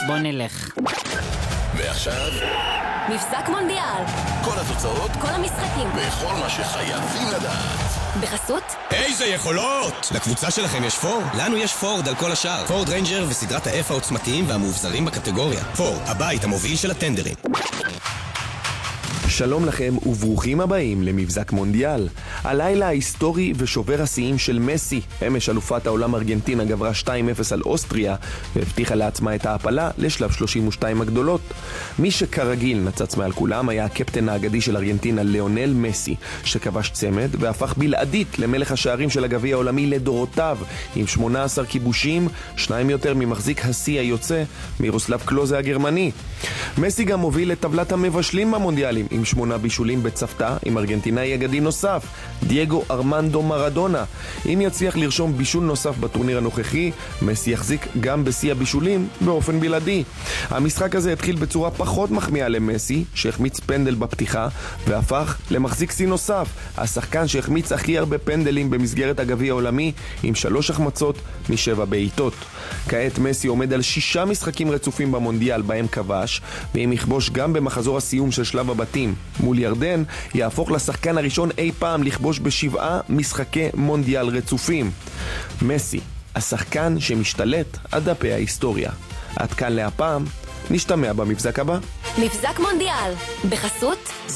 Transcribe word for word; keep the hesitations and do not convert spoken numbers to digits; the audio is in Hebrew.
בוא נלך. ועכשיו מבזק מונדיאל. כל התוצאות, כל המשחקים. וכל מה שחייבים לדעת. בחסות? איזה יכולות! לקבוצה שלכם יש פורד? לנו יש פורד על כל השאר. פורד ריינג'ר וסדרת ה-F העוצמתיים והמאובזרים בקטגוריה. פורד, הבית המוביל של הטנדרים. שלום לכם וברוכים הבאים למבזק מונדיאל. הלילה ההיסטורי ושובר השיאים של מסי. אמש אלופת העולם ארגנטינה גברה שתיים אפס על אוסטריה והבטיחה לעצמה את ההעפלה לשלב שלושים ושתיים הגדולות. מי שכרגיל נצץ מעל כולם היה הקפטן האגדי של ארגנטינה ליאונל מסי, שכבש צמד והפך בלעדית למלך השערים של הגביע העולמי לדורותיו עם שמונה עשרה כיבושים, שניים יותר ממחזיק השיא היוצא מירוסלב קלוזה הגרמני. מסי גם מוביל את טבלת המבשלים במונדיאלים עם שמונה בישולים בצוותא עם ארגנטינאי אגדי נוסף, דייגו ארמנדו מרדונה. אם יצליח לרשום בישול נוסף בטורניר הנוכחי, מסי יחזיק גם בשיא הבישולים באופן בלעדי. המשחק הזה התחיל בצורה פחות מחמיאה למסי, שהחמיץ פנדל בפתיחה והפך למחזיק שיא נוסף, השחקן שהחמיץ הכי הרבה פנדלים במסגרת הגביע העולמי עם שלוש החמצות משבע בעיטות. כעת מסי עומד על שישה משחקים רצופים במונדיאל בהם כבש, ואם יכבוש גם במחזור הסיום של שלב הבתים מול ירדן, יהפוך לשחקן הראשון אי פעם לכבוש בשבעה משחקי מונדיאל רצופים. מסי, השחקן שמשתלט על דפי ההיסטוריה. עד כאן להפעם, נשתמע במבזק הבא. מבזק מונדיאל. בחסות?